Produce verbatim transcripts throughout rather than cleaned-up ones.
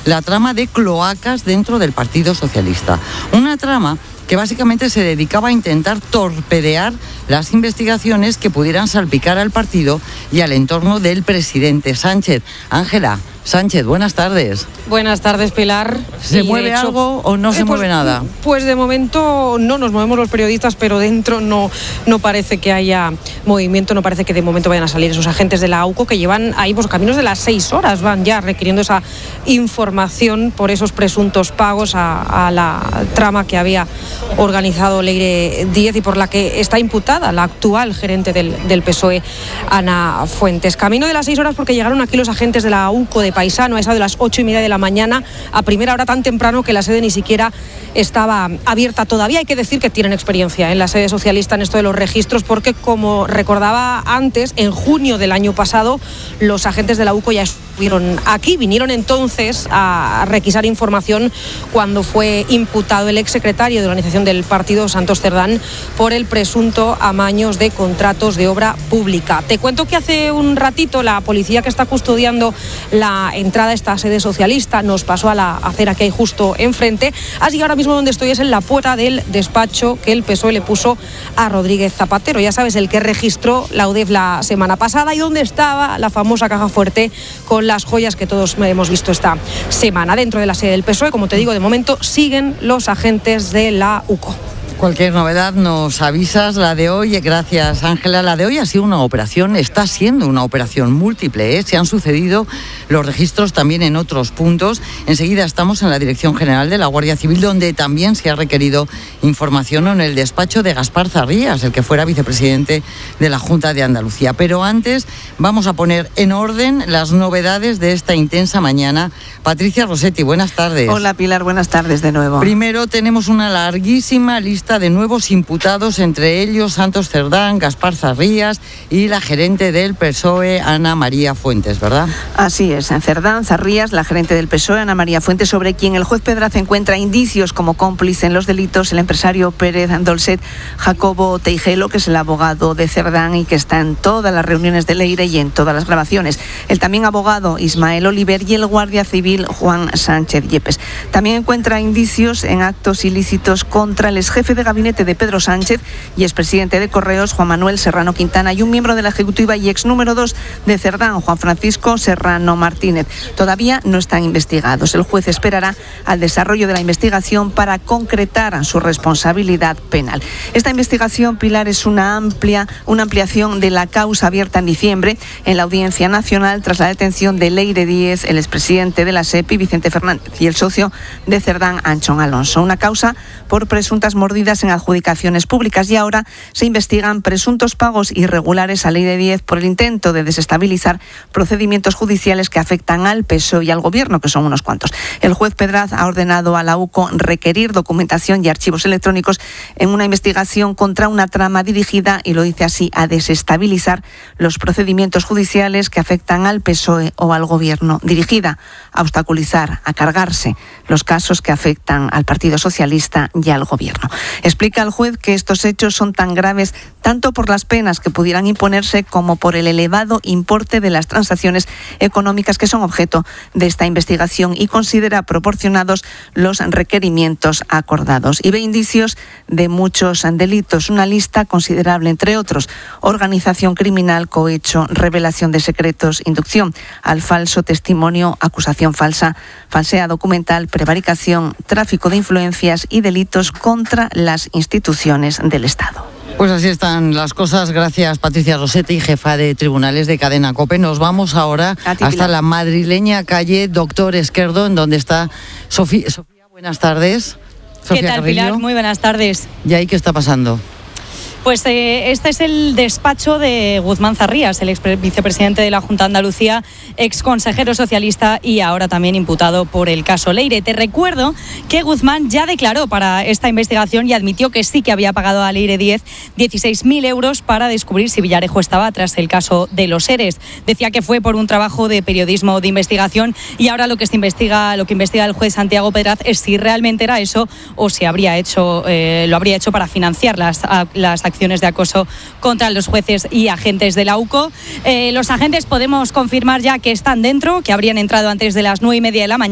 la trama de cloacas dentro del Partido Socialista. Una trama que básicamente se dedicaba a intentar torpedear las investigaciones que pudieran salpicar al partido y al entorno del presidente Sánchez. Ángela Sánchez, buenas tardes. Buenas tardes, Pilar. ¿Se y mueve hecho, algo o no eh, se pues, mueve nada? Pues de momento no nos movemos los periodistas, pero dentro no, no parece que haya movimiento, no parece que de momento vayan a salir esos agentes de la AUCO que llevan ahí pues caminos de las seis horas, van ya requiriendo esa información por esos presuntos pagos a, a la trama que había organizado Leire Díez y por la que está imputada la actual gerente del, del P S O E, Ana Fuentes. Camino de las seis horas porque llegaron aquí los agentes de la AUCO de Paisano a esa de las ocho y media de la mañana, a primera hora, tan temprano que la sede ni siquiera estaba abierta todavía. Hay que decir que tienen experiencia en la sede socialista en esto de los registros, porque como recordaba antes, en junio del año pasado los agentes de la AUCO ya estuvieron aquí, vinieron entonces a requisar información cuando fue imputado el exsecretario de organización del partido, Santos Cerdán, por el presunto amaños de contratos de obra pública. Te cuento que hace un ratito la policía que está custodiando la entrada a esta sede socialista nos pasó a la acera que hay justo enfrente, así que ahora mismo donde estoy es en la puerta del despacho que el P S O E le puso a Rodríguez Zapatero, ya sabes, el que registró la U D E F la semana pasada y donde estaba la famosa caja fuerte con las joyas que todos hemos visto esta semana. Dentro de la sede del P S O E, como te digo, de momento siguen los agentes de la UCO. Cualquier novedad nos avisas. La de hoy, gracias Ángela, la de hoy ha sido una operación, está siendo una operación múltiple, ¿eh? Se han sucedido los registros también en otros puntos. Enseguida estamos en la Dirección General de la Guardia Civil, donde también se ha requerido información en el despacho de Gaspar Zarrías, el que fuera vicepresidente de la Junta de Andalucía. Pero antes vamos a poner en orden las novedades de esta intensa mañana. Patricia Rossetti, buenas tardes. Hola Pilar, buenas tardes de nuevo. Primero tenemos una larguísima lista de nuevos imputados, entre ellos Santos Cerdán, Gaspar Zarrías y la gerente del P S O E, Ana María Fuentes, ¿verdad? Así es, en Cerdán, Zarrías, la gerente del P S O E, Ana María Fuentes, sobre quien el juez Pedraz encuentra indicios como cómplice en los delitos, el empresario Pérez Dolcet Jacobo Teijelo, que es el abogado de Cerdán y que está en todas las reuniones de Leire y en todas las grabaciones. El también abogado Ismael Oliver y el guardia civil Juan Sánchez Yepes. También encuentra indicios en actos ilícitos contra el exjefe de gabinete de Pedro Sánchez y expresidente de Correos, Juan Manuel Serrano Quintana, y un miembro de la ejecutiva y ex número dos de Cerdán, Juan Francisco Serrano Martínez. Todavía no están investigados. El juez esperará al desarrollo de la investigación para concretar su responsabilidad penal. Esta investigación, Pilar, es una amplia, una ampliación de la causa abierta en diciembre en la Audiencia Nacional tras la detención de Leire Díez, el expresidente de la S E P I, Vicente Fernández, y el socio de Cerdán, Anchón Alonso. Una causa por presuntas mordidas en adjudicaciones públicas, y ahora se investigan presuntos pagos irregulares a Leire Díez por el intento de desestabilizar procedimientos judiciales que afectan al P S O E y al Gobierno, que son unos cuantos. El juez Pedraz ha ordenado a la UCO requerir documentación y archivos electrónicos en una investigación contra una trama dirigida, y lo dice así, a desestabilizar los procedimientos judiciales que afectan al P S O E o al Gobierno, dirigida a obstaculizar, a cargarse los casos que afectan al Partido Socialista y al Gobierno. Explica el juez que estos hechos son tan graves tanto por las penas que pudieran imponerse como por el elevado importe de las transacciones económicas que son objeto de esta investigación, y considera proporcionados los requerimientos acordados. Y ve indicios de muchos delitos, una lista considerable, entre otros: organización criminal, cohecho, revelación de secretos, inducción al falso testimonio, acusación falsa, falsedad documental, prevaricación, tráfico de influencias y delitos contra las instituciones del Estado. Pues así están las cosas. Gracias, Patricia Rossetti, jefa de tribunales de Cadena COPE. Nos vamos ahora ti, hasta la madrileña calle Doctor Esquerdo, en donde está Sofía. Sofía, buenas tardes. Sofía ¿Qué tal, Carrillo. Pilar? Muy buenas tardes. ¿Y ahí qué está pasando? Pues eh, este es el despacho de Guzmán Zarrías, el ex vicepresidente de la Junta de Andalucía, ex consejero socialista y ahora también imputado por el caso Leire. Te recuerdo que Guzmán ya declaró para esta investigación y admitió que sí que había pagado a Leire Díez dieciséis mil euros para descubrir si Villarejo estaba tras el caso de los ERES. Decía que fue por un trabajo de periodismo de investigación, y ahora lo que se investiga, lo que investiga el juez Santiago Pedraz es si realmente era eso o si habría hecho, eh, lo habría hecho para financiar las, las acciones de acoso contra los jueces y agentes de la UCO. Eh, los agentes podemos confirmar ya que están dentro, que habrían entrado antes de las nueve y media de la mañana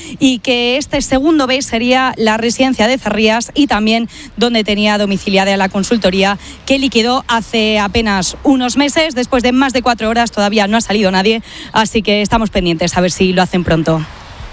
y que este segundo B sería la residencia de Zarrías y también donde tenía domiciliada la consultoría que liquidó hace apenas unos meses. Después de más de cuatro horas todavía no ha salido nadie, así que estamos pendientes a ver si lo hacen pronto.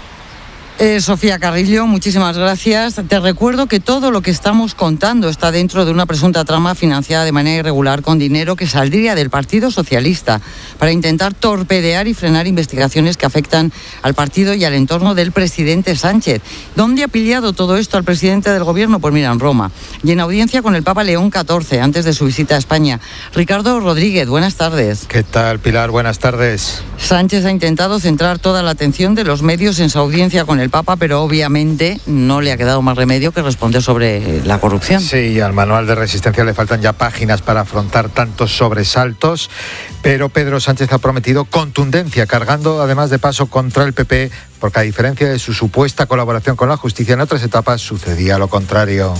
Eh, Sofía Carrillo, muchísimas gracias. Te recuerdo que todo lo que estamos contando está dentro de una presunta trama financiada de manera irregular con dinero que saldría del Partido Socialista para intentar torpedear y frenar investigaciones que afectan al partido y al entorno del presidente Sánchez. ¿Dónde ha pillado todo esto al presidente del gobierno? Pues mira, en Roma. Y en audiencia con el Papa León catorce, antes de su visita a España. Ricardo Rodríguez, buenas tardes. ¿Qué tal, Pilar? Buenas tardes. Sánchez ha intentado centrar toda la atención de los medios en su audiencia con el Papa, pero obviamente no le ha quedado más remedio que responder sobre la corrupción. Sí, al manual de resistencia le faltan ya páginas para afrontar tantos sobresaltos, pero Pedro Sánchez ha prometido contundencia, cargando además de paso contra el P P, porque a diferencia de su supuesta colaboración con la justicia, en otras etapas sucedía lo contrario.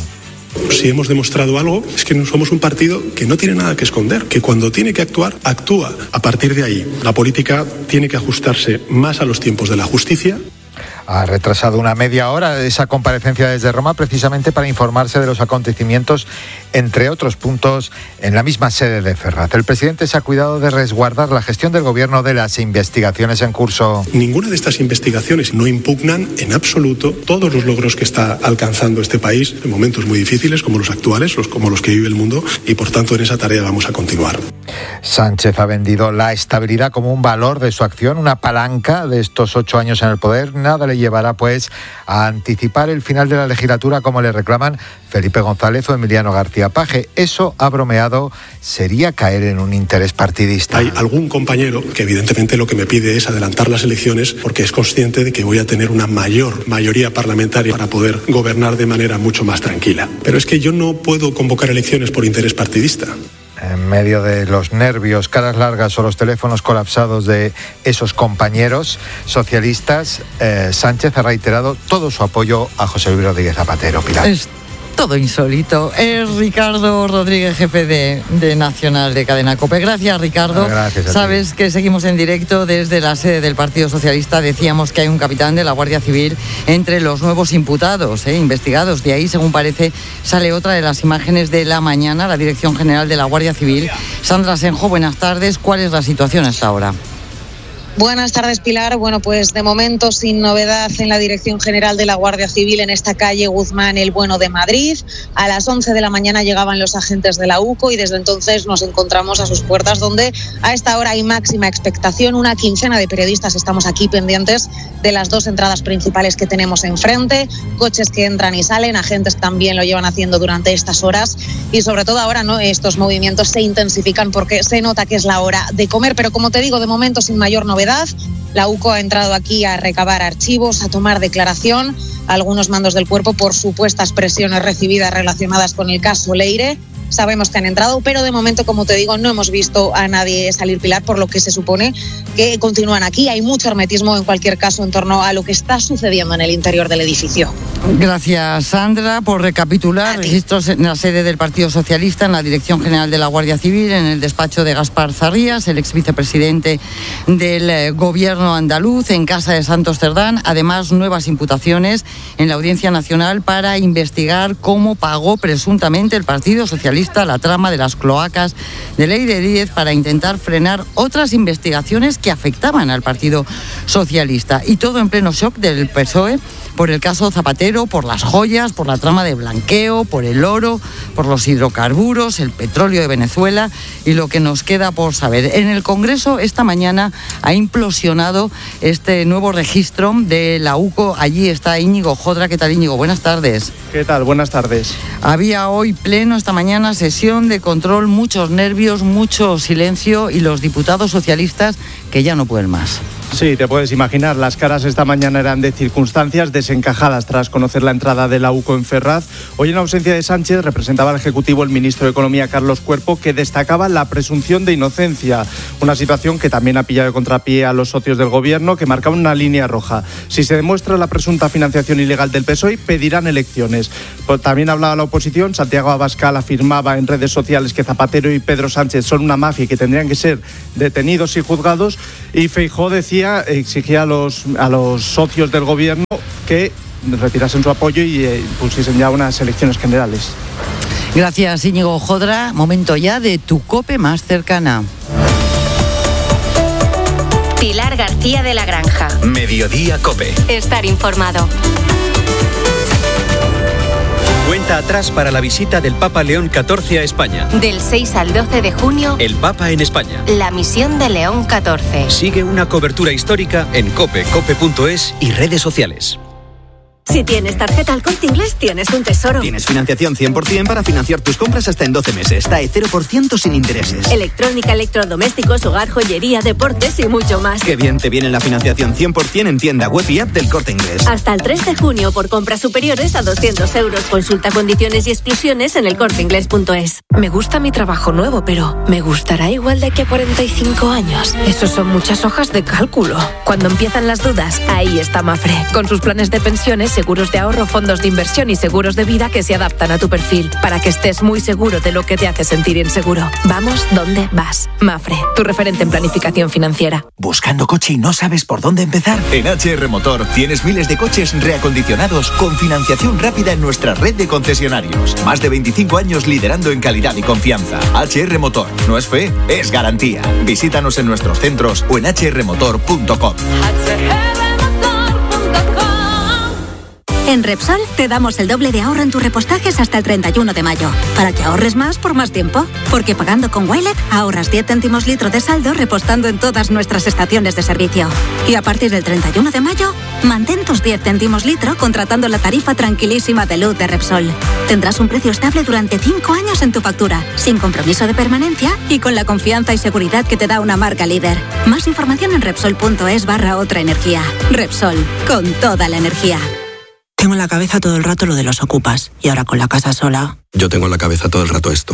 Si hemos demostrado algo, es que somos un partido que no tiene nada que esconder, que cuando tiene que actuar, actúa. A partir de ahí, la política tiene que ajustarse más a los tiempos de la justicia. Ha retrasado una media hora esa comparecencia desde Roma precisamente para informarse de los acontecimientos, entre otros puntos, en la misma sede de Ferraz. El presidente se ha cuidado de resguardar la gestión del gobierno de las investigaciones en curso. Ninguna de estas investigaciones no impugnan en absoluto todos los logros que está alcanzando este país en momentos muy difíciles como los actuales, los, como los que vive el mundo, y por tanto en esa tarea vamos a continuar. Sánchez ha vendido la estabilidad como un valor de su acción, una palanca de estos ocho años en el poder. Nada le llevará pues a anticipar el final de la legislatura como le reclaman Felipe González o Emiliano García Paje. Eso, ha bromeado, sería caer en un interés partidista. Hay algún compañero que evidentemente lo que me pide es adelantar las elecciones porque es consciente de que voy a tener una mayor mayoría parlamentaria para poder gobernar de manera mucho más tranquila. Pero es que yo no puedo convocar elecciones por interés partidista. En medio de los nervios, caras largas o los teléfonos colapsados de esos compañeros socialistas, eh, Sánchez ha reiterado todo su apoyo a José Luis Rodríguez Zapatero. Pilar. Es todo insólito. Es Ricardo Rodríguez, jefe de, de Nacional de Cadena COPE. Gracias, Ricardo. Gracias a ti. Sabes que seguimos en directo desde la sede del Partido Socialista. Decíamos que hay un capitán de la Guardia Civil entre los nuevos imputados, eh, investigados. De ahí, según parece, sale otra de las imágenes de la mañana. La Dirección General de la Guardia Civil. Sandra Senjo, buenas tardes. ¿Cuál es la situación hasta ahora? Buenas tardes, Pilar. Bueno, pues de momento sin novedad en la Dirección General de la Guardia Civil en esta calle Guzmán el Bueno de Madrid. A las once de la mañana llegaban los agentes de la U C O y desde entonces nos encontramos a sus puertas, donde a esta hora hay máxima expectación. Una quincena de periodistas estamos aquí pendientes de las dos entradas principales que tenemos enfrente, coches que entran y salen, agentes también lo llevan haciendo durante estas horas y sobre todo ahora no estos movimientos se intensifican porque se nota que es la hora de comer, pero como te digo, de momento sin mayor novedad. La U C O ha entrado aquí a recabar archivos, a tomar declaración a algunos mandos del cuerpo por supuestas presiones recibidas relacionadas con el caso Leire. Sabemos que han entrado, pero de momento, como te digo, no hemos visto a nadie salir, Pilar, por lo que se supone que continúan aquí. Hay mucho hermetismo, en cualquier caso, en torno a lo que está sucediendo en el interior del edificio. Gracias, Sandra. Por recapitular, registros en la sede del Partido Socialista, en la Dirección General de la Guardia Civil, en el despacho de Gaspar Zarrías, el ex vicepresidente del eh, gobierno andaluz, en casa de Santos Cerdán. Además, nuevas imputaciones en la Audiencia Nacional para investigar cómo pagó presuntamente el Partido Socialista la trama de las cloacas de Leire Díez para intentar frenar otras investigaciones que afectaban al Partido Socialista. Y todo en pleno shock del P S O E por el caso Zapatero, por las joyas, por la trama de blanqueo, por el oro, por los hidrocarburos, el petróleo de Venezuela y lo que nos queda por saber. En el Congreso esta mañana ha implosionado este nuevo registro de la U C O. Allí está Íñigo Jodra. ¿Qué tal, Íñigo? Buenas tardes. ¿Qué tal? Buenas tardes. Había hoy pleno esta mañana, sesión de control, muchos nervios, mucho silencio y los diputados socialistas que ya no pueden más. Sí, te puedes imaginar, las caras esta mañana eran de circunstancias desencajadas tras conocer la entrada de la U C O en Ferraz. Hoy, en ausencia de Sánchez, representaba al Ejecutivo el ministro de Economía, Carlos Cuerpo, que destacaba la presunción de inocencia, una situación que también ha pillado de contrapié a los socios del Gobierno, que marcaban una línea roja. Si se demuestra la presunta financiación ilegal del P S O E, pedirán elecciones. Pues también hablaba la oposición. Santiago Abascal afirmaba en redes sociales que Zapatero y Pedro Sánchez son una mafia y que tendrían que ser detenidos y juzgados, y Feijóo decía Andalucía exigía a los, a los socios del gobierno que retirasen su apoyo y eh, pusiesen ya unas elecciones generales. Gracias, Íñigo Jodra. Momento ya de tu COPE más cercana. Pilar García de la Granja. Mediodía COPE. Estar informado. Cuenta atrás para la visita del Papa León catorce a España. Del seis al doce de junio, El Papa en España. la misión de León catorce. Sigue una cobertura histórica en COPE, cope punto es y redes sociales. Si tienes tarjeta Al Corte Inglés, tienes un tesoro. Tienes financiación cien por ciento para financiar tus compras hasta en doce meses. T A E cero por ciento sin intereses. Electrónica, electrodomésticos, hogar, joyería, deportes y mucho más. Qué bien te viene la financiación cien por ciento en tienda web y app del Corte Inglés. Hasta el tres de junio por compras superiores a doscientos euros. Consulta condiciones y exclusiones en el corte inglés punto es. Me gusta mi trabajo nuevo, pero ¿me gustará igual de aquí a cuarenta y cinco años? Esos son muchas hojas de cálculo. Cuando empiezan las dudas, ahí está Mafre. Con sus planes de pensiones, seguros de ahorro, fondos de inversión y seguros de vida que se adaptan a tu perfil, para que estés muy seguro de lo que te hace sentir inseguro. Vamos donde vas. Mafre, tu referente en planificación financiera. ¿Buscando coche y no sabes por dónde empezar? En H R Motor tienes miles de coches reacondicionados con financiación rápida en nuestra red de concesionarios. Más de veinticinco años liderando en calidad y confianza. H R Motor, no es fe, es garantía. Visítanos en nuestros centros o en h r motor punto com. En Repsol te damos el doble de ahorro en tus repostajes hasta el treinta y uno de mayo, para que ahorres más por más tiempo. Porque pagando con Wilet ahorras diez céntimos litro de saldo repostando en todas nuestras estaciones de servicio. Y a partir del treinta y uno de mayo, mantén tus diez céntimos litro contratando la tarifa tranquilísima de luz de Repsol. Tendrás un precio estable durante cinco años en tu factura, sin compromiso de permanencia y con la confianza y seguridad que te da una marca líder. Más información en Repsol punto es barra otra energía. Repsol, con toda la energía. Tengo en la cabeza todo el rato lo de los ocupas. Y ahora con la casa sola... Yo tengo en la cabeza todo el rato esto.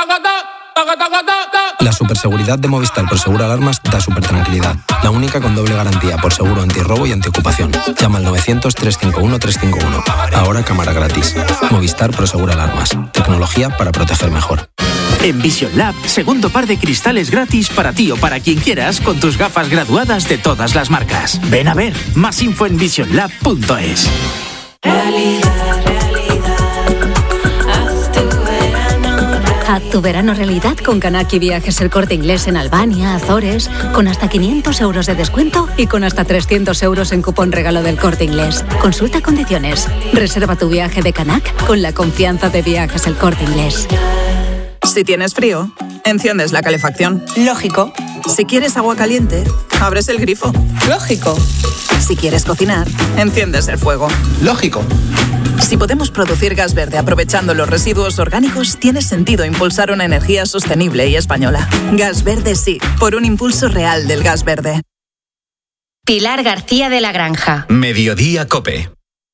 La superseguridad de Movistar Prosegur Alarmas da super tranquilidad. La única con doble garantía por seguro antirrobo y antiocupación. Llama al novecientos, trescientos cincuenta y uno, trescientos cincuenta y uno. Ahora cámara gratis. Movistar Prosegur Alarmas. Tecnología para proteger mejor. En Vision Lab, segundo par de cristales gratis para ti o para quien quieras con tus gafas graduadas de todas las marcas. Ven a ver. Más info en vision lab punto es. Realidad, realidad, haz tu verano. Haz tu verano realidad con Kanaki Viajes El Corte Inglés en Albania, Azores, con hasta quinientos euros de descuento y con hasta trescientos euros en cupón regalo del Corte Inglés. Consulta condiciones. Reserva tu viaje de Kanak con la confianza de Viajes El Corte Inglés. Si tienes frío, enciendes la calefacción. Lógico. Si quieres agua caliente, abres el grifo. Lógico. Si quieres cocinar, enciendes el fuego. Lógico. Si podemos producir gas verde aprovechando los residuos orgánicos, tiene sentido impulsar una energía sostenible y española. Gas Verde sí, por un impulso real del gas verde. Pilar García de la Granja. Mediodía COPE.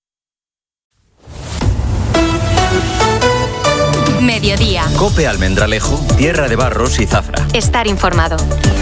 Mediodía. COPE Almendralejo, Tierra de Barros y Zafra. Estar informado.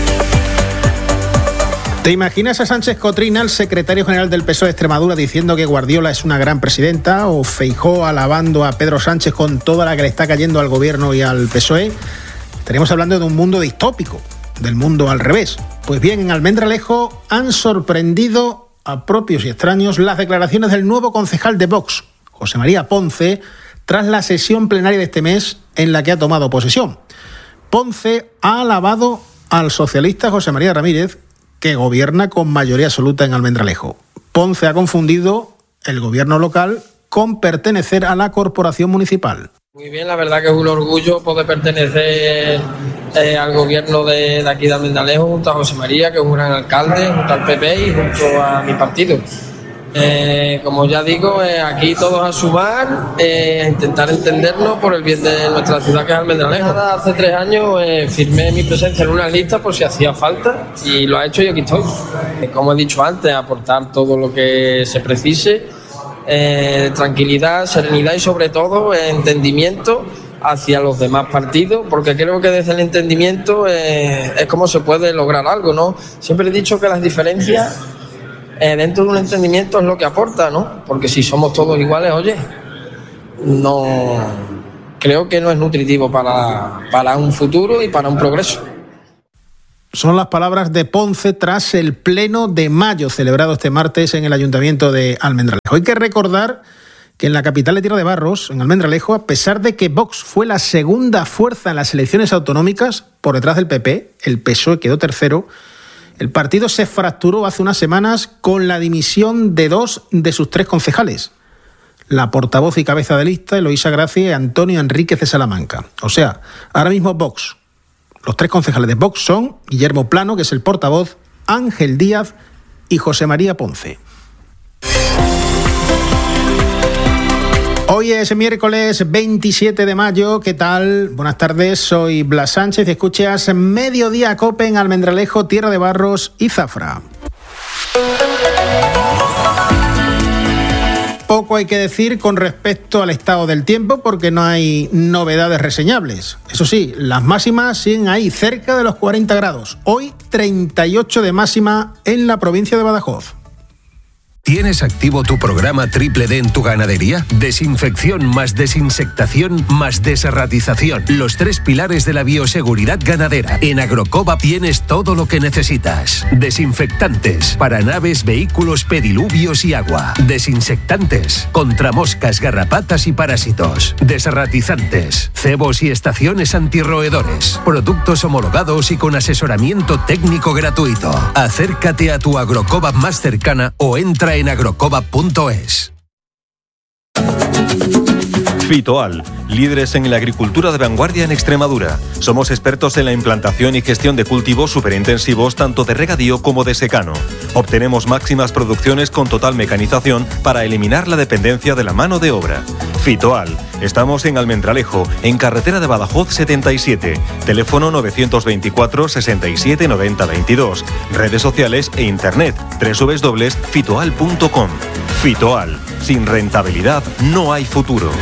¿Te imaginas a Sánchez Cotrina, el secretario general del P S O E de Extremadura, diciendo que Guardiola es una gran presidenta? ¿O Feijóo alabando a Pedro Sánchez con toda la que le está cayendo al gobierno y al P S O E? Estaríamos hablando de un mundo distópico, del mundo al revés. Pues bien, en Almendralejo han sorprendido a propios y extraños las declaraciones del nuevo concejal de Vox, José María Ponce, tras la sesión plenaria de este mes en la que ha tomado posesión. Ponce ha alabado al socialista José María Ramírez, que gobierna con mayoría absoluta en Almendralejo. Ponce ha confundido el gobierno local con pertenecer a la corporación municipal. Muy bien, la verdad que es un orgullo poder pertenecer eh, al gobierno de, de aquí de Almendralejo, junto a José María, que es un gran alcalde, junto al P P y junto a mi partido. Eh, como ya digo, eh, aquí todos a sumar, eh, a intentar entendernos por el bien de nuestra ciudad, que es Almendralejo. Hace tres años eh, firmé mi presencia en una lista por si hacía falta y lo ha hecho y aquí estoy. Eh, como he dicho antes, aportar todo lo que se precise, eh, tranquilidad, serenidad y sobre todo eh, entendimiento hacia los demás partidos, porque creo que desde el entendimiento eh, es como se puede lograr algo, ¿no? Siempre he dicho que las diferencias Eh, dentro de un entendimiento es lo que aporta, ¿no? Porque si somos todos iguales, oye, no creo que no es nutritivo para, para un futuro y para un progreso. Son las palabras de Ponce tras el pleno de mayo celebrado este martes en el Ayuntamiento de Almendralejo. Hay que recordar que en la capital de Tierra de Barros, en Almendralejo, a pesar de que Vox fue la segunda fuerza en las elecciones autonómicas, por detrás del P P, el P S O E quedó tercero, el partido se fracturó hace unas semanas con la dimisión de dos de sus tres concejales, la portavoz y cabeza de lista, Eloísa Gracia, y Antonio Enríquez de Salamanca. O sea, ahora mismo Vox, los tres concejales de Vox son Guillermo Plano, que es el portavoz, Ángel Díaz y José María Ponce. Hoy es miércoles veintisiete de mayo. ¿Qué tal? Buenas tardes, soy Blas Sánchez y escuchas Mediodía Cope en Almendralejo, Tierra de Barros y Zafra. Poco hay que decir con respecto al estado del tiempo porque no hay novedades reseñables. Eso sí, las máximas siguen ahí, cerca de los cuarenta grados. Hoy treinta y ocho de máxima en la provincia de Badajoz. ¿Tienes activo tu programa Triple D en tu ganadería? Desinfección más desinsectación más desratización. Los tres pilares de la bioseguridad ganadera. En Agrocoba tienes todo lo que necesitas. Desinfectantes para naves, vehículos, pediluvios y agua. Desinsectantes contra moscas, garrapatas y parásitos. Desratizantes, cebos y estaciones antirroedores. Productos homologados y con asesoramiento técnico gratuito. Acércate a tu Agrocoba más cercana o entra en agrocoba punto es. Fitoal, líderes en la agricultura de vanguardia en Extremadura. Somos expertos en la implantación y gestión de cultivos superintensivos tanto de regadío como de secano. Obtenemos máximas producciones con total mecanización para eliminar la dependencia de la mano de obra. Fitoal, estamos en Almendralejo, en carretera de Badajoz setenta y siete, teléfono novecientos veinticuatro, sesenta y siete, noventa, veintidós, redes sociales e internet doble u doble u doble u punto fitoal punto com. Fitoal, sin rentabilidad no hay futuro.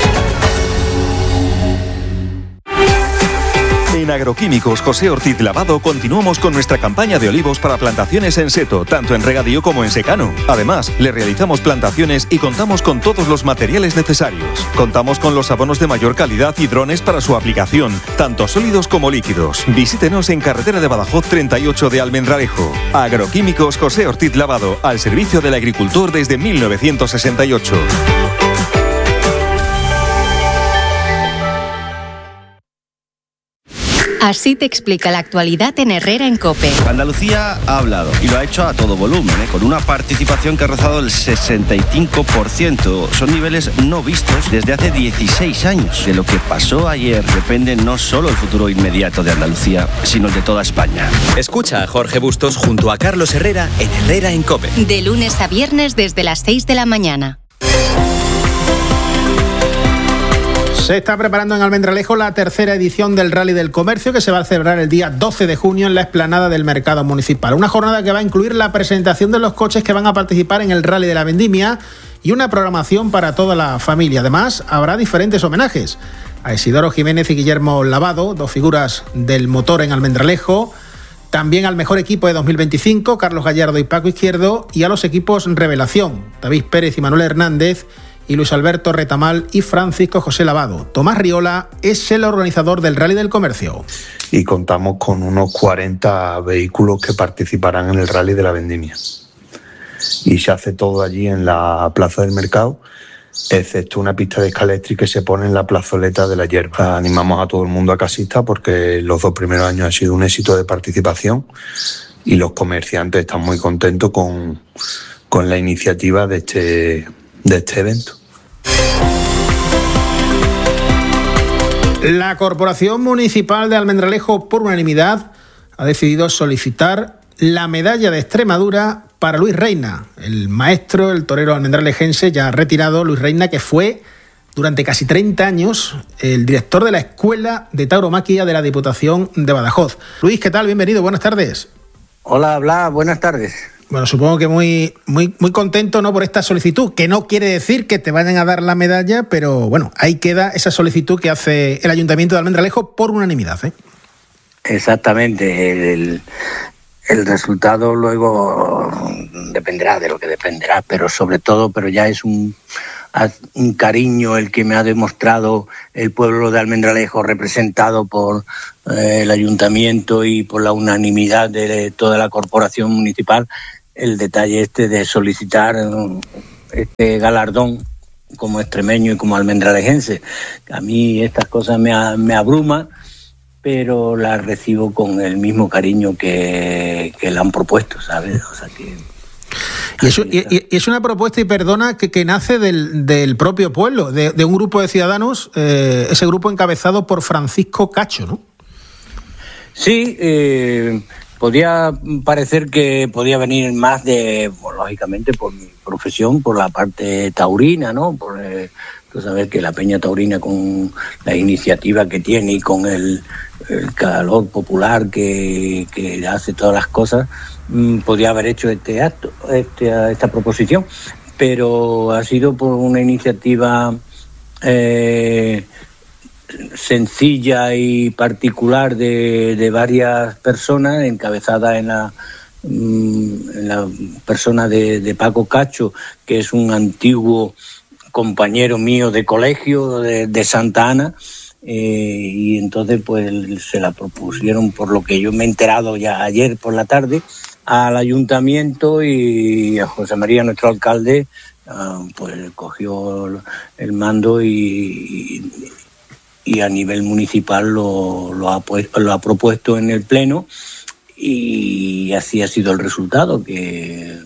En Agroquímicos José Ortiz Lavado continuamos con nuestra campaña de olivos para plantaciones en seto, tanto en regadío como en secano. Además, le realizamos plantaciones y contamos con todos los materiales necesarios. Contamos con los abonos de mayor calidad y drones para su aplicación, tanto sólidos como líquidos. Visítenos en carretera de Badajoz treinta y ocho de Almendralejo. Agroquímicos José Ortiz Lavado, al servicio del agricultor desde mil novecientos sesenta y ocho. Así te explica la actualidad en Herrera en COPE. Andalucía ha hablado y lo ha hecho a todo volumen, ¿eh? Con una participación que ha rozado el sesenta y cinco por ciento. Son niveles no vistos desde hace dieciséis años. De lo que pasó ayer depende no solo el futuro inmediato de Andalucía, sino el de toda España. Escucha a Jorge Bustos junto a Carlos Herrera en Herrera en COPE. De lunes a viernes desde las seis de la mañana. Se está preparando en Almendralejo la tercera edición del Rally del Comercio, que se va a celebrar el día doce de junio en la explanada del Mercado Municipal. Una jornada que va a incluir la presentación de los coches que van a participar en el Rally de la Vendimia y una programación para toda la familia. Además, habrá diferentes homenajes a Isidoro Jiménez y Guillermo Lavado, dos figuras del motor en Almendralejo, también al mejor equipo de dos mil veinticinco, Carlos Gallardo y Paco Izquierdo, y a los equipos Revelación, David Pérez y Manuel Hernández, y Luis Alberto Retamal y Francisco José Lavado. Tomás Riola es el organizador del Rally del Comercio. Y contamos con unos cuarenta vehículos que participarán en el Rally de la Vendimia. Y se hace todo allí en la Plaza del Mercado, excepto una pista de escalestri que se pone en la plazoleta de la Hierba. Animamos a todo el mundo a que asista porque los dos primeros años ha sido un éxito de participación y los comerciantes están muy contentos con, con la iniciativa de este, de este evento. La Corporación Municipal de Almendralejo, por unanimidad, ha decidido solicitar la medalla de Extremadura para Luis Reina, el maestro, el torero almendralejense ya retirado, Luis Reina, que fue durante casi treinta años el director de la Escuela de Tauromaquia de la Diputación de Badajoz. Luis, ¿qué tal? Bienvenido, buenas tardes. Hola, Blas, buenas tardes. Bueno, supongo que muy, muy, muy contento, ¿no?, por esta solicitud, que no quiere decir que te vayan a dar la medalla, pero bueno, ahí queda esa solicitud que hace el Ayuntamiento de Almendralejo por unanimidad, ¿eh? Exactamente, el, el resultado luego dependerá de lo que dependerá, pero sobre todo, pero ya es un, un cariño el que me ha demostrado el pueblo de Almendralejo, representado por eh, el ayuntamiento y por la unanimidad de toda la corporación municipal, el detalle este de solicitar este galardón como extremeño y como almendralejense. A mí estas cosas me, me abruman, pero las recibo con el mismo cariño que, que le han propuesto, ¿sabes? O sea que... Y es, y, y es una propuesta, y perdona, que, que nace del, del propio pueblo, de, de un grupo de ciudadanos, eh, ese grupo encabezado por Francisco Cacho, ¿no? Sí, eh, podía parecer que podía venir más de, pues, lógicamente, por mi profesión, por la parte taurina, ¿no? Por eh, tú sabes que la Peña Taurina, con la iniciativa que tiene y con el, el calor popular que, que hace todas las cosas, mmm, podía haber hecho este acto, este, esta proposición, pero ha sido por una iniciativa eh, sencilla y particular de, de varias personas, encabezada en la, en la persona de, de Paco Cacho, que es un antiguo compañero mío de colegio de, de Santa Ana, eh, y entonces pues se la propusieron, por lo que yo me he enterado ya ayer por la tarde, al ayuntamiento, y a José María, nuestro alcalde, uh, pues cogió el mando y, y a nivel municipal lo, lo, ha, pues, lo ha propuesto en el pleno, y así ha sido el resultado, que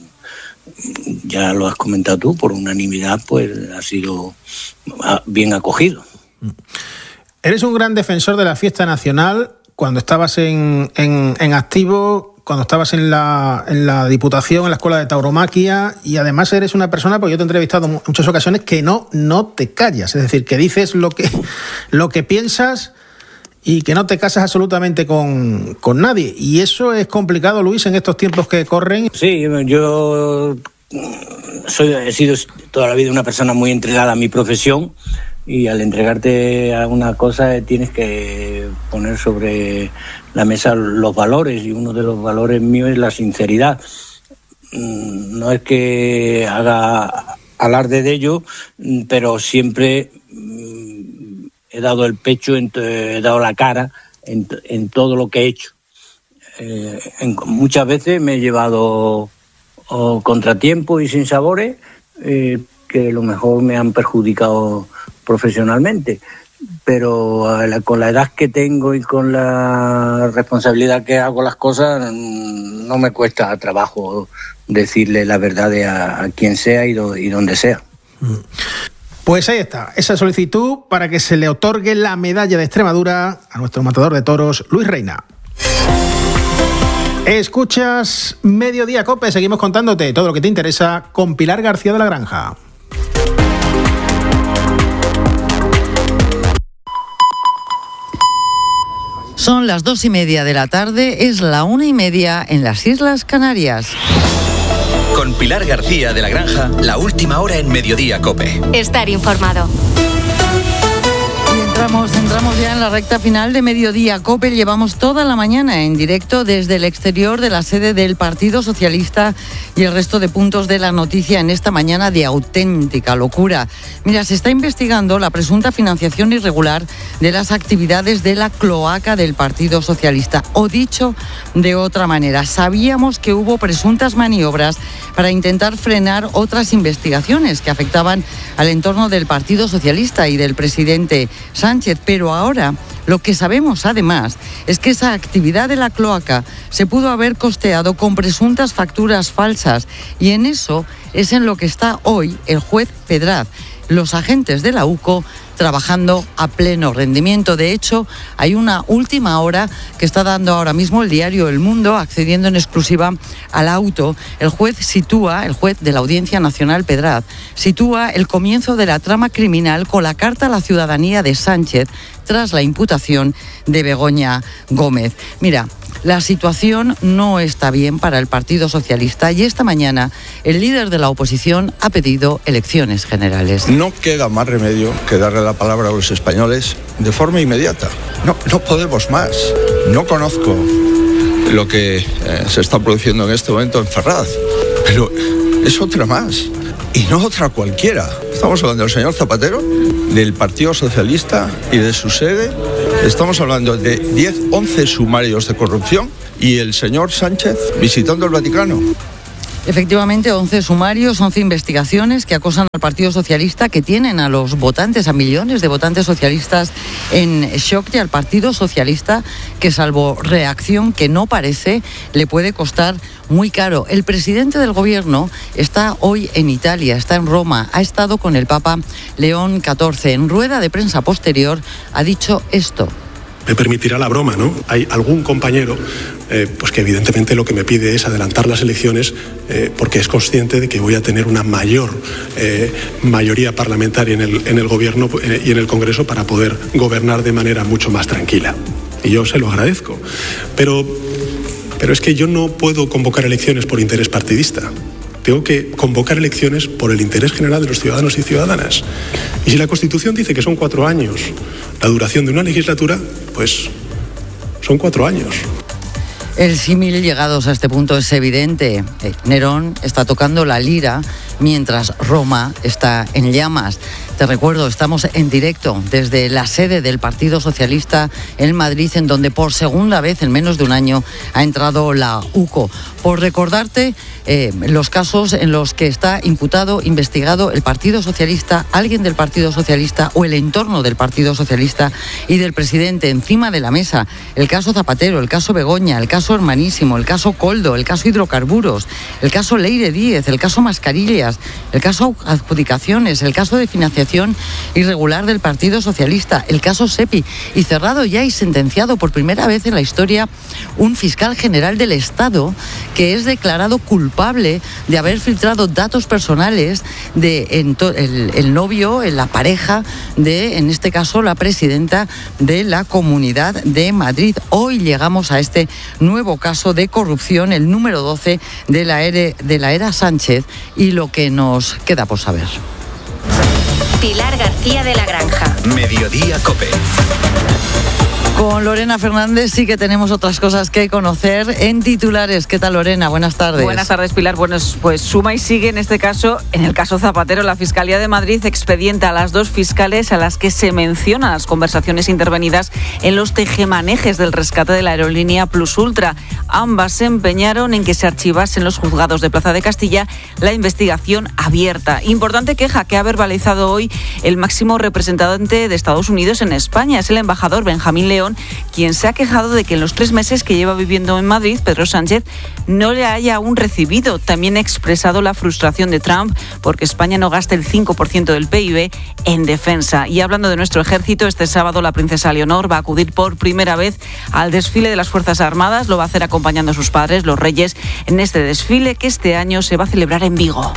ya lo has comentado tú, por unanimidad pues ha sido bien acogido. Eres un gran defensor de la fiesta nacional. Cuando estabas en, en, en activo, cuando estabas en la, en la Diputación, en la Escuela de Tauromaquia, y además eres una persona, porque yo te he entrevistado en muchas ocasiones, que no, no te callas, es decir, que dices lo que, lo que piensas y que no te casas absolutamente con, con nadie. Y eso es complicado, Luis, en estos tiempos que corren. Sí, yo soy, he sido toda la vida una persona muy entregada a mi profesión, y al entregarte a una cosa tienes que poner sobre la mesa los valores, y uno de los valores míos es la sinceridad. No es que haga alarde de ello, pero siempre he dado el pecho, he dado la cara en, en todo lo que he hecho. Eh, en, muchas veces me he llevado oh, contratiempos y sinsabores eh, que a lo mejor me han perjudicado profesionalmente, pero la, con la edad que tengo y con la responsabilidad que hago las cosas, no me cuesta trabajo decirle la verdad a, a quien sea y, do, y donde sea. Pues ahí está, esa solicitud para que se le otorgue la medalla de Extremadura a nuestro matador de toros, Luis Reina. Escuchas Mediodía Cope, seguimos contándote todo lo que te interesa con Pilar García de la Granja. Son las dos y media de la tarde, es la una y media en las Islas Canarias. Con Pilar García de la Granja, la última hora en Mediodía Cope. Estar informado. Entramos, entramos ya en la recta final de Mediodía Cope. Llevamos toda la mañana en directo desde el exterior de la sede del Partido Socialista y el resto de puntos de la noticia en esta mañana de auténtica locura. Mira, se está investigando la presunta financiación irregular de las actividades de la cloaca del Partido Socialista. O dicho de otra manera, sabíamos que hubo presuntas maniobras para intentar frenar otras investigaciones que afectaban al entorno del Partido Socialista y del presidente Sánchez, pero ahora lo que sabemos además es que esa actividad de la cloaca se pudo haber costeado con presuntas facturas falsas, y en eso es en lo que está hoy el juez Pedraz. Los agentes de la U C O trabajando a pleno rendimiento. De hecho, hay una última hora que está dando ahora mismo el diario El Mundo, accediendo en exclusiva al auto. El juez sitúa, el juez de la Audiencia Nacional Pedraz, sitúa el comienzo de la trama criminal con la carta a la ciudadanía de Sánchez tras la imputación de Begoña Gómez. Mira, la situación no está bien para el Partido Socialista, y esta mañana el líder de la oposición ha pedido elecciones generales. No queda más remedio que darle la palabra a los españoles de forma inmediata. No, no podemos más. No conozco lo que eh, se está produciendo en este momento en Ferraz, pero es otra más, y no otra cualquiera. Es Estamos hablando del señor Zapatero, del Partido Socialista y de su sede. Estamos hablando de diez, once sumarios de corrupción y el señor Sánchez visitando el Vaticano. Efectivamente, once sumarios, once investigaciones que acosan al Partido Socialista, que tienen a los votantes, a millones de votantes socialistas en shock, y al Partido Socialista que, salvo reacción que no parece, le puede costar muy caro. El presidente del gobierno está hoy en Italia, está en Roma, ha estado con el Papa León catorce. En rueda de prensa posterior ha dicho esto. Me permitirá la broma, ¿no? Hay algún compañero eh, pues que evidentemente lo que me pide es adelantar las elecciones eh, porque es consciente de que voy a tener una mayor eh, mayoría parlamentaria en el, en el gobierno eh, y en el Congreso para poder gobernar de manera mucho más tranquila. Y yo se lo agradezco. Pero, pero es que yo no puedo convocar elecciones por interés partidista. Tengo que convocar elecciones por el interés general de los ciudadanos y ciudadanas. Y si la Constitución dice que son cuatro años la duración de una legislatura, pues son cuatro años. El símil llegados a este punto es evidente. Nerón está tocando la lira mientras Roma está en llamas. Te recuerdo, estamos en directo desde la sede del Partido Socialista en Madrid, en donde por segunda vez en menos de un año ha entrado la U C O. Por recordarte eh, los casos en los que está imputado, investigado el Partido Socialista, alguien del Partido Socialista o el entorno del Partido Socialista y del presidente. Encima de la mesa, el caso Zapatero, el caso Begoña, el caso Hermanísimo, el caso Coldo, el caso Hidrocarburos, el caso Leire Díez, el caso Mascarillas, el caso Adjudicaciones, el caso de financiación irregular del Partido Socialista, el caso SEPI, y cerrado ya y sentenciado por primera vez en la historia un fiscal general del Estado que es declarado culpable de haber filtrado datos personales de el, el novio, la pareja de, en este caso, la presidenta de la Comunidad de Madrid. Hoy llegamos a este nuevo caso de corrupción, el número doce de la era, de la era Sánchez, y lo que nos queda por saber. Pilar García de la Granja. Mediodía COPE. Con Lorena Fernández sí que tenemos otras cosas que conocer en titulares. ¿Qué tal, Lorena? Buenas tardes. Buenas tardes, Pilar. Bueno, pues suma y sigue en este caso, en el caso Zapatero, la Fiscalía de Madrid expedienta a las dos fiscales a las que se mencionan las conversaciones intervenidas en los tejemanejes del rescate de la aerolínea Plus Ultra. Ambas se empeñaron en que se archivase en los juzgados de Plaza de Castilla la investigación abierta. Importante queja que ha verbalizado hoy el máximo representante de Estados Unidos en España. Es el embajador Benjamín León, quien se ha quejado de que en los tres meses que lleva viviendo en Madrid, Pedro Sánchez no le haya aún recibido. También ha expresado la frustración de Trump porque España no gasta el cinco por ciento del P I B en defensa. Y hablando de nuestro ejército, este sábado la princesa Leonor va a acudir por primera vez al desfile de las Fuerzas Armadas. Lo va a hacer acompañando a sus padres, los reyes, en este desfile que este año se va a celebrar en Vigo.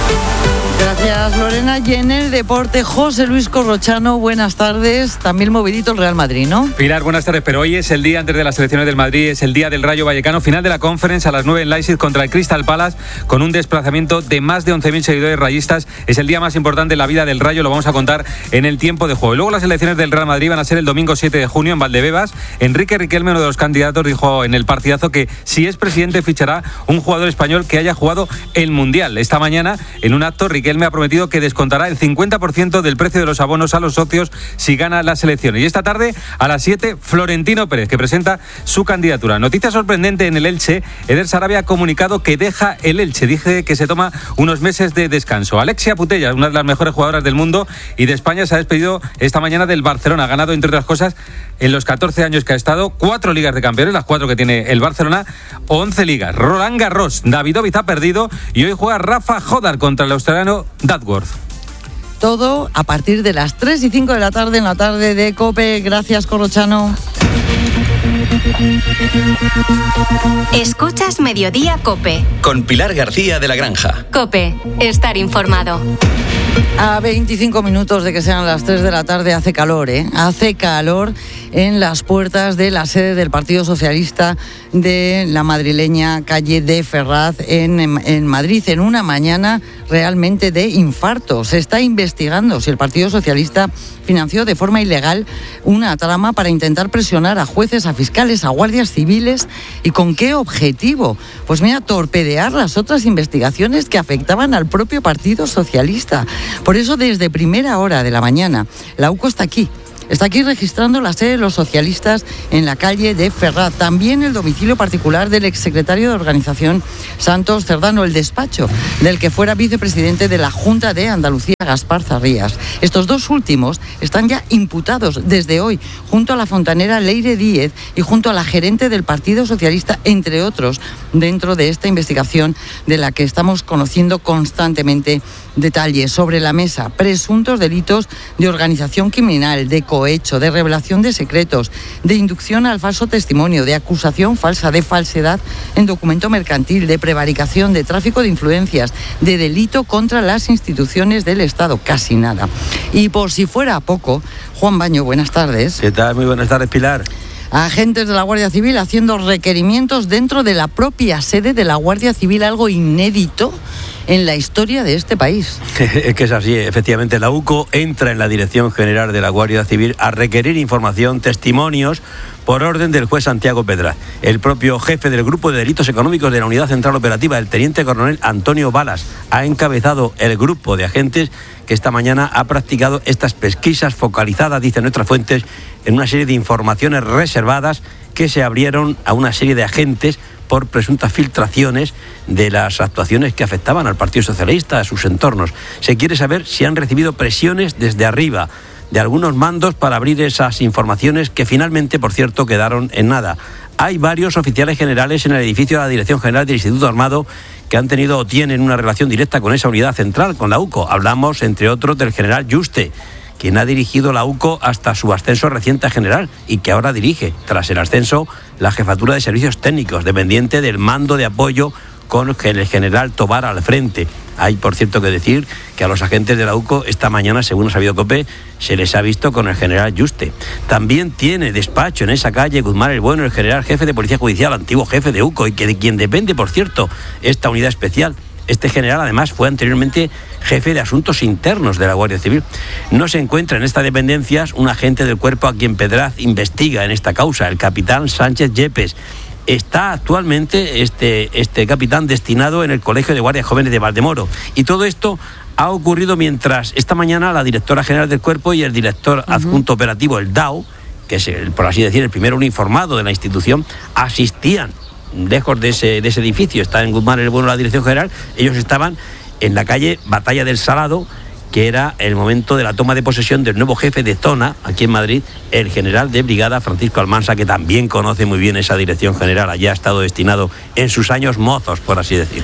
Gracias, Lorena. Y en el deporte, José Luis Corrochano, buenas tardes. También movidito el Real Madrid, ¿no? Pilar, buenas tardes. Pero hoy es el día antes de las selecciones del Madrid, es el día del Rayo Vallecano, final de la Conference a las nueve en Leipzig contra el Crystal Palace, con un desplazamiento de más de once mil seguidores rayistas. Es el día más importante en la vida del Rayo, lo vamos a contar en el tiempo de juego. Y luego las elecciones del Real Madrid van a ser el domingo siete de junio en Valdebebas. Enrique Riquelme, uno de los candidatos, dijo en el partidazo que si es presidente fichará un jugador español que haya jugado el Mundial. Esta mañana, en un acto, Riquelme ha prometido que descontará el cincuenta por ciento del precio de los abonos a los socios si gana las elecciones. Y esta tarde, a las siete, Florentino Pérez, que presenta su candidatura. Noticia sorprendente en el Elche. Eder Sarabia ha comunicado que deja el Elche. Dice que se toma unos meses de descanso. Alexia Putellas, una de las mejores jugadoras del mundo y de España, se ha despedido esta mañana del Barcelona. Ha ganado, entre otras cosas, en los catorce años que ha estado, cuatro ligas de campeones, las cuatro que tiene el Barcelona, once ligas. Roland Garros, Davidovich ha perdido y hoy juega Rafa Jodar contra el australiano Duckworth. Todo a partir de las tres y cinco de la tarde en la tarde de COPE. Gracias, Corrochano. Escuchas Mediodía COPE. Con Pilar García de la Granja. COPE, estar informado. A veinticinco minutos de que sean las tres de la tarde hace calor, ¿eh? Hace calor en las puertas de la sede del Partido Socialista de la madrileña calle de Ferraz en, en Madrid, en una mañana realmente de infarto. Se está investigando si el Partido Socialista financió de forma ilegal una trama para intentar presionar a jueces, a fiscales, a guardias civiles. ¿Y con qué objetivo? Pues mira, torpedear las otras investigaciones que afectaban al propio Partido Socialista. Por eso, desde primera hora de la mañana, la U C O está aquí. Está aquí registrando la sede de los socialistas en la calle de Ferraz. También el domicilio particular del exsecretario de Organización Santos Cerdán, el despacho del que fuera vicepresidente de la Junta de Andalucía, Gaspar Zarrías. Estos dos últimos están ya imputados desde hoy, junto a la fontanera Leire Díez y junto a la gerente del Partido Socialista, entre otros, dentro de esta investigación de la que estamos conociendo constantemente detalles. Sobre la mesa, presuntos delitos de organización criminal, de cohecho, de revelación de secretos, de inducción al falso testimonio, de acusación falsa, de falsedad en documento mercantil, de prevaricación, de tráfico de influencias, de delito contra las instituciones del Estado. Casi nada. Y por si fuera poco, Juan Baño, buenas tardes. ¿Qué tal? Muy buenas tardes, Pilar. Agentes de la Guardia Civil haciendo requerimientos dentro de la propia sede de la Guardia Civil, algo inédito en la historia de este país. Es que es así, efectivamente. La U C O entra en la Dirección General de la Guardia Civil a requerir información, testimonios, por orden del juez Santiago Pedraz. El propio jefe del Grupo de Delitos Económicos de la Unidad Central Operativa, el teniente coronel Antonio Balas, ha encabezado el grupo de agentes que esta mañana ha practicado estas pesquisas focalizadas, dicen nuestras fuentes, en una serie de informaciones reservadas que se abrieron a una serie de agentes por presuntas filtraciones de las actuaciones que afectaban al Partido Socialista, a sus entornos. Se quiere saber si han recibido presiones desde arriba de algunos mandos para abrir esas informaciones que finalmente, por cierto, quedaron en nada. Hay varios oficiales generales en el edificio de la Dirección General del Instituto Armado que han tenido o tienen una relación directa con esa unidad central, con la U C O. Hablamos, entre otros, del general Yuste, quien ha dirigido la U C O hasta su ascenso reciente a general y que ahora dirige, tras el ascenso, la Jefatura de Servicios Técnicos, dependiente del mando de apoyo con el general Tobar al frente. Hay, por cierto, que decir que a los agentes de la U C O esta mañana, según ha sabido COPE, se les ha visto con el general Yuste. También tiene despacho en esa calle Guzmán el Bueno, el general jefe de Policía Judicial, antiguo jefe de U C O, y que de quien depende, por cierto, esta unidad especial. Este general, además, fue anteriormente jefe de Asuntos Internos de la Guardia Civil. No se encuentra en estas dependencias un agente del cuerpo a quien Pedraz investiga en esta causa, el capitán Sánchez Yepes. Está actualmente este, este capitán destinado en el Colegio de Guardias Jóvenes de Valdemoro. Y todo esto ha ocurrido mientras esta mañana la directora general del cuerpo y el director uh-huh. adjunto operativo, el D A O, que es, el, por así decir, el primer uniformado de la institución, asistían lejos de ese, de ese edificio. Está en Guzmán el Bueno la Dirección General. Ellos estaban en la calle Batalla del Salado, que era el momento de la toma de posesión del nuevo jefe de zona, aquí en Madrid, el general de brigada Francisco Almansa, que también conoce muy bien esa dirección general. Allá ha estado destinado en sus años mozos, por así decir.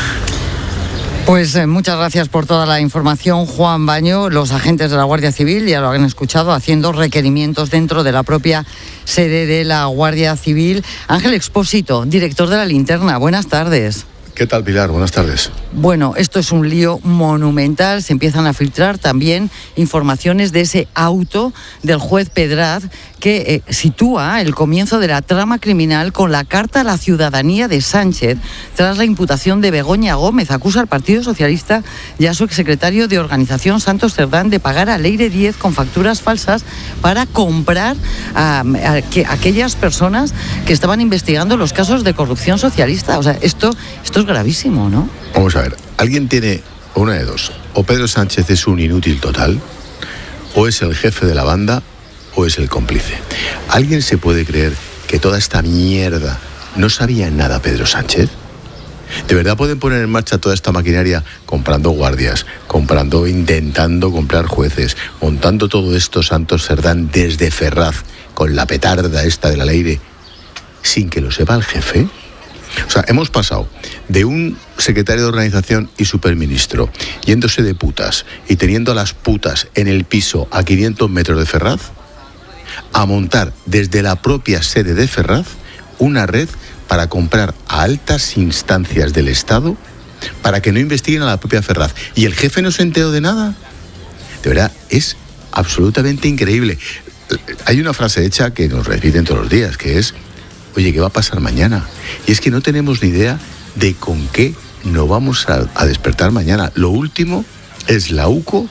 Pues eh, muchas gracias por toda la información, Juan Baño. Los agentes de la Guardia Civil, ya lo han escuchado, haciendo requerimientos dentro de la propia sede de la Guardia Civil. Ángel Expósito, director de La Linterna, buenas tardes. ¿Qué tal, Pilar? Buenas tardes. Bueno, esto es un lío monumental. Se empiezan a filtrar también informaciones de ese auto del juez Pedraz que eh, sitúa el comienzo de la trama criminal con la carta a la ciudadanía de Sánchez tras la imputación de Begoña Gómez. Acusa al Partido Socialista y a su exsecretario de Organización, Santos Cerdán, de pagar a Leire Díez con facturas falsas para comprar a, a, que, a aquellas personas que estaban investigando los casos de corrupción socialista. O sea, esto, esto es gravísimo, ¿no? Vamos a ver, alguien tiene una de dos. O Pedro Sánchez es un inútil total, o es el jefe de la banda, o es el cómplice. ¿Alguien se puede creer que toda esta mierda no sabía nada Pedro Sánchez? ¿De verdad pueden poner en marcha toda esta maquinaria comprando guardias, comprando, intentando comprar jueces, montando todo esto Santos Cerdán desde Ferraz con la petarda esta de la Leire, sin que lo sepa el jefe? O sea, hemos pasado de un secretario de organización y superministro yéndose de putas y teniendo a las putas en el piso a quinientos metros de Ferraz a montar desde la propia sede de Ferraz una red para comprar a altas instancias del Estado para que no investiguen a la propia Ferraz. ¿Y el jefe no se enteró de nada? De verdad, es absolutamente increíble. hay una frase hecha que nos repiten todos los días, que es, oye, ¿qué va a pasar mañana? Y es que no tenemos ni idea de con qué nos vamos a, a despertar mañana. Lo último es la UCO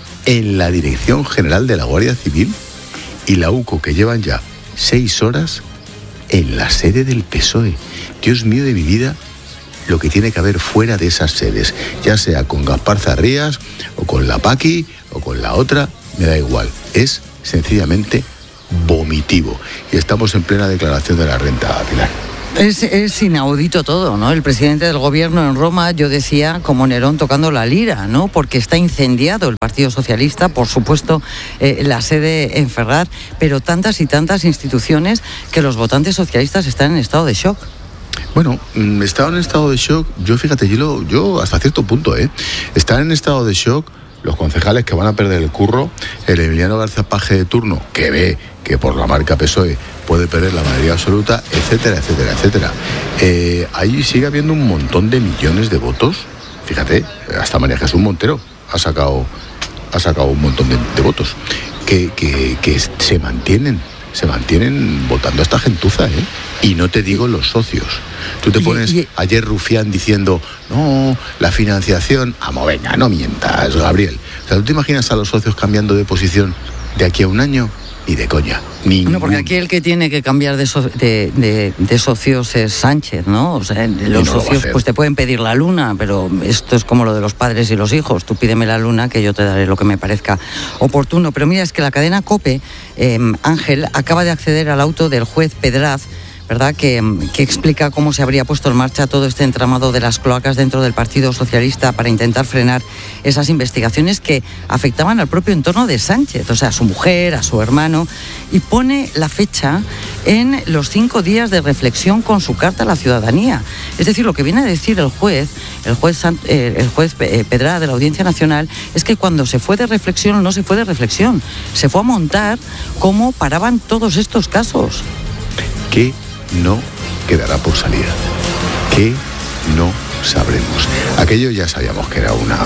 en la Dirección General de la Guardia Civil y la UCO que llevan ya seis horas en la sede del P S O E. Dios mío de mi vida, lo que tiene que haber fuera de esas sedes, ya sea con Gaspar Zarrías o con la Paqui o con la otra, me da igual. Es sencillamente vomitivo. Y estamos en plena declaración de la renta, Pilar. Es, es inaudito todo, ¿no? El presidente del gobierno en Roma, yo decía, como Nerón tocando la lira, ¿no? Porque está incendiado el Partido Socialista, por supuesto, eh, la sede en Ferraz, pero tantas y tantas instituciones que los votantes socialistas están en estado de shock. Bueno, están en estado de shock, yo fíjate, yo, lo, yo hasta cierto punto, ¿eh? Están en estado de shock los concejales que van a perder el curro, el Emiliano García Paje de turno, que ve que por la marca P S O E puede perder la mayoría absoluta, etcétera, etcétera, etcétera. Eh, ahí sigue habiendo un montón de millones de votos. Fíjate, hasta María Jesús Montero ha sacado, ha sacado un montón de, de votos que, que, que se mantienen, se mantienen votando a esta gentuza, ¿eh? Y no te digo los socios. Tú te pones y, y... ayer Rufián diciendo, no, la financiación, amo, venga, no mientas, Gabriel. O sea, ¿tú te imaginas a los socios cambiando de posición de aquí a un año? Ni de coña. Ni no, porque aquí el que tiene que cambiar de, so, de, de, de socios es Sánchez, ¿no? O sea, los no socios pues te pueden pedir la luna, pero esto es como lo de los padres y los hijos. Tú pídeme la luna que yo te daré lo que me parezca oportuno. Pero mira, es que la cadena COPE, eh, Ángel, acaba de acceder al auto del juez Pedraz, ¿verdad?, que, que explica cómo se habría puesto en marcha todo este entramado de las cloacas dentro del Partido Socialista para intentar frenar esas investigaciones que afectaban al propio entorno de Sánchez, o sea, a su mujer, a su hermano, y pone la fecha en los cinco días de reflexión con su carta a la ciudadanía. Es decir, lo que viene a decir el juez, el juez, eh, el juez Pedraz de la Audiencia Nacional, es que cuando se fue de reflexión no se fue de reflexión, se fue a montar cómo paraban todos estos casos. ¿Qué no quedará por salir? ¿Qué no sabremos? Aquello ya sabíamos que era una,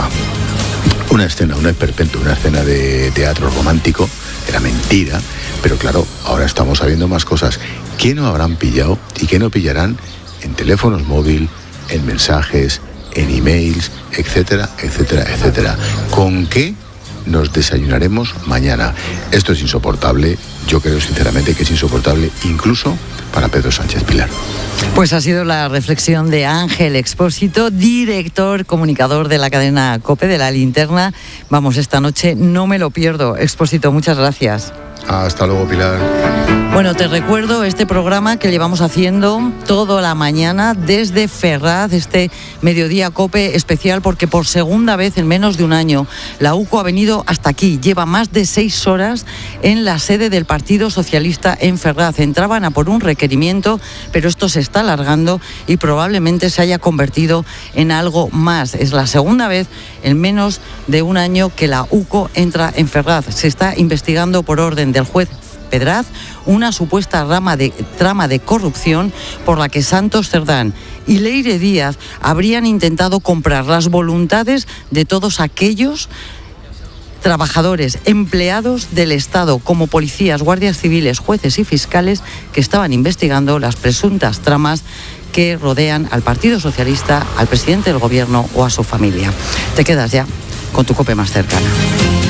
una escena, un esperpento, una escena de teatro romántico, era mentira, pero claro, ahora estamos sabiendo más cosas. ¿Qué no habrán pillado y qué no pillarán en teléfonos móviles, en mensajes, en emails, etcétera, etcétera, etcétera? ¿Con qué nos desayunaremos mañana? Esto es insoportable. Yo creo sinceramente que es insoportable incluso para Pedro Sánchez, Pilar. Pues ha sido la reflexión de Ángel Expósito, director, comunicador de la cadena COPE, de La Linterna. Vamos, esta noche no me lo pierdo. Expósito, muchas gracias. Hasta luego, Pilar. Bueno, te recuerdo este programa que llevamos haciendo toda la mañana desde Ferraz, este Mediodía COPE especial, porque por segunda vez en menos de un año la UCO ha venido hasta aquí. Lleva más de seis horas en la sede del Partido Socialista en Ferraz. Entraban a por un requerimiento, pero esto se está alargando y probablemente se haya convertido en algo más. Es la segunda vez en menos de un año que la UCO entra en Ferraz. Se está investigando por orden del juez Pedraz una supuesta rama de, trama de corrupción por la que Santos Cerdán y Leire Díaz habrían intentado comprar las voluntades de todos aquellos trabajadores, empleados del Estado, como policías, guardias civiles, jueces y fiscales que estaban investigando las presuntas tramas que rodean al Partido Socialista, al presidente del Gobierno o a su familia. Te quedas ya con tu COPE más cercana.